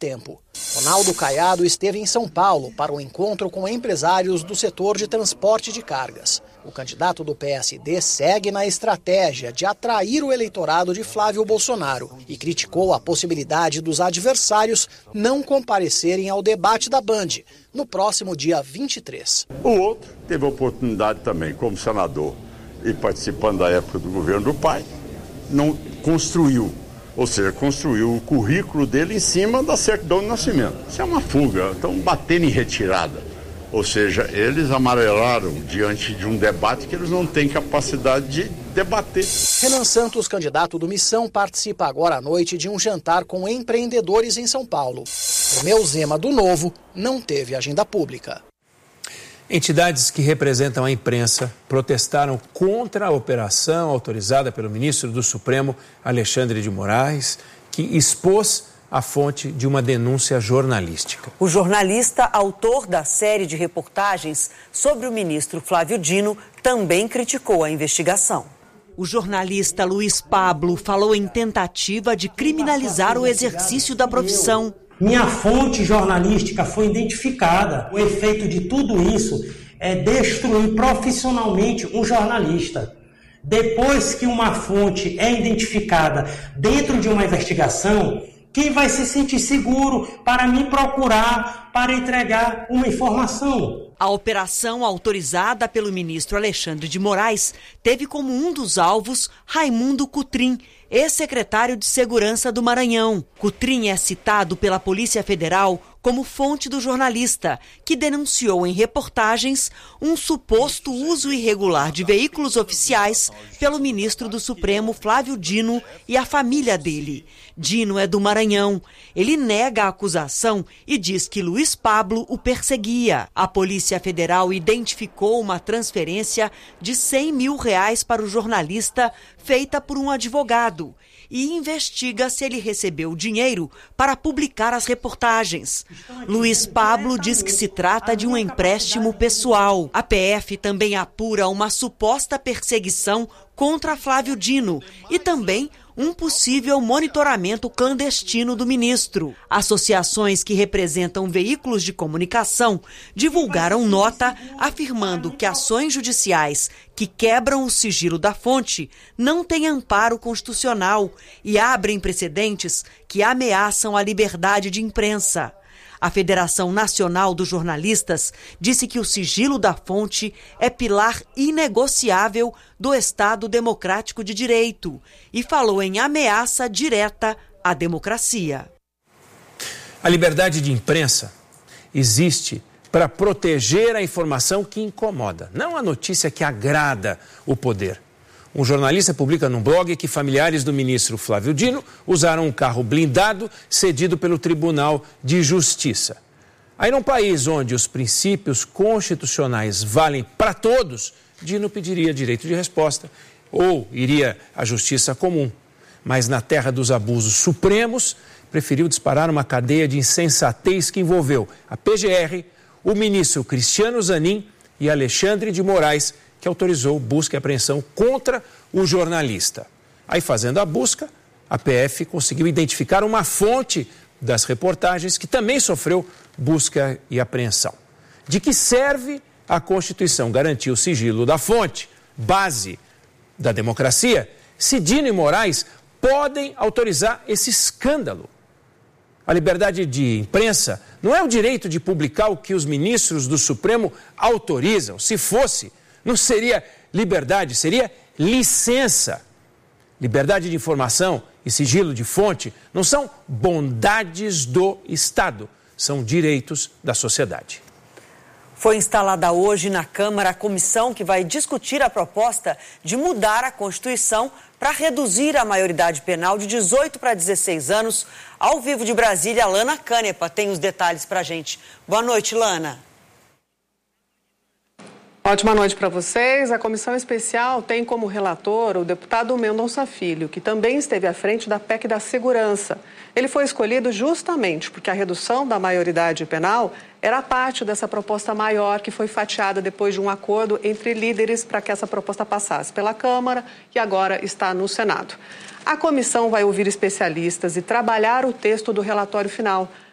tempo. Ronaldo Caiado esteve em São Paulo para um encontro com empresários do setor de transporte de cargas. O candidato do PSD segue na estratégia de atrair o eleitorado de Flávio Bolsonaro e criticou a possibilidade dos adversários não comparecerem ao debate da Band no próximo dia 23. O outro teve a oportunidade também, como senador e participando da época do governo do pai, não construiu. Ou seja, construiu o currículo dele em cima da certidão de nascimento. Isso é uma fuga, estão batendo em retirada. Ou seja, eles amarelaram diante de um debate que eles não têm capacidade de debater. Renan Santos, candidato do Missão, participa agora à noite de um jantar com empreendedores em São Paulo. Romeu Zema, do Novo, não teve agenda pública. Entidades que representam a imprensa protestaram contra a operação autorizada pelo ministro do Supremo, Alexandre de Moraes, que expôs a fonte de uma denúncia jornalística. O jornalista, autor da série de reportagens sobre o ministro Flávio Dino, também criticou a investigação. O jornalista Luiz Pablo falou em tentativa de criminalizar o exercício da profissão. Minha fonte jornalística foi identificada. O efeito de tudo isso é destruir profissionalmente um jornalista. Depois que uma fonte é identificada dentro de uma investigação, quem vai se sentir seguro para me procurar, para entregar uma informação? A operação autorizada pelo ministro Alexandre de Moraes teve como um dos alvos Raimundo Cutrim, ex-secretário de Segurança do Maranhão. Cutrim é citado pela Polícia Federal como fonte do jornalista, que denunciou em reportagens um suposto uso irregular de veículos oficiais pelo ministro do Supremo, Flávio Dino, e a família dele. Dino é do Maranhão. Ele nega a acusação e diz que Luiz Pablo o perseguia. A Polícia Federal identificou uma transferência de R$100 mil para o jornalista feita por um advogado e investiga se ele recebeu dinheiro para publicar as reportagens. Luiz Pablo diz que se trata de um empréstimo pessoal. A PF também apura uma suposta perseguição contra Flávio Dino e também um possível monitoramento clandestino do ministro. Associações que representam veículos de comunicação divulgaram nota afirmando que ações judiciais que quebram o sigilo da fonte não têm amparo constitucional e abrem precedentes que ameaçam a liberdade de imprensa. A Federação Nacional dos Jornalistas disse que o sigilo da fonte é pilar inegociável do Estado Democrático de Direito e falou em ameaça direta à democracia. A liberdade de imprensa existe para proteger a informação que incomoda, não a notícia que agrada o poder. Um jornalista publica num blog que familiares do ministro Flávio Dino usaram um carro blindado cedido pelo Tribunal de Justiça. Aí, num país onde os princípios constitucionais valem para todos, Dino pediria direito de resposta ou iria à justiça comum. Mas na terra dos abusos supremos, preferiu disparar uma cadeia de insensatez que envolveu a PGR, o ministro Cristiano Zanin e Alexandre de Moraes, que autorizou busca e apreensão contra o jornalista. Aí, fazendo a busca, a PF conseguiu identificar uma fonte das reportagens que também sofreu busca e apreensão. De que serve a Constituição garantir o sigilo da fonte, base da democracia, se Dino e Moraes podem autorizar esse escândalo? A liberdade de imprensa não é o direito de publicar o que os ministros do Supremo autorizam. Se fosse, não seria liberdade, seria licença. Liberdade de informação e sigilo de fonte não são bondades do Estado, são direitos da sociedade. Foi instalada hoje na Câmara a comissão que vai discutir a proposta de mudar a Constituição para reduzir a maioridade penal de 18 para 16 anos. Ao vivo de Brasília, Lana Canepa tem os detalhes para a gente. Boa noite, Lana. Ótima noite para vocês. A comissão especial tem como relator o deputado Mendonça Filho, que também esteve à frente da PEC da Segurança. Ele foi escolhido justamente porque a redução da maioridade penal era parte dessa proposta maior que foi fatiada depois de um acordo entre líderes para que essa proposta passasse pela Câmara e agora está no Senado. A comissão vai ouvir especialistas e trabalhar o texto do relatório final.